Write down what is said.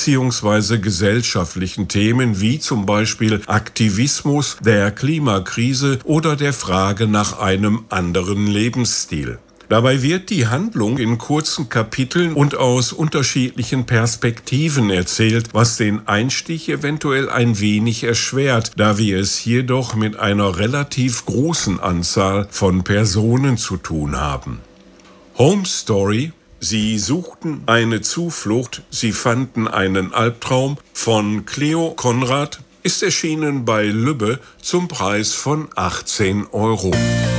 bzw. gesellschaftlichen Themen wie zum Beispiel Aktivismus, der Klimakrise oder der Frage nach einem anderen Lebensstil. Dabei wird die Handlung in kurzen Kapiteln und aus unterschiedlichen Perspektiven erzählt, was den Einstieg eventuell ein wenig erschwert, da wir es hier doch mit einer relativ großen Anzahl von Personen zu tun haben. Home Story: Sie suchten eine Zuflucht, sie fanden einen Albtraum von Cleo Conrad ist erschienen bei Lübbe zum Preis von 18 €.